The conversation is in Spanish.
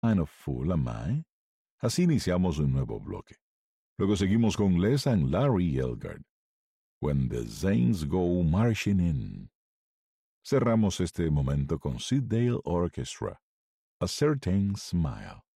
Kind of Fool Am I? Así iniciamos un nuevo bloque. Luego seguimos con Les and Larry Elgart, When the Saints Go Marching In. Cerramos este momento con Sid Dale Orchestra, A Certain Smile.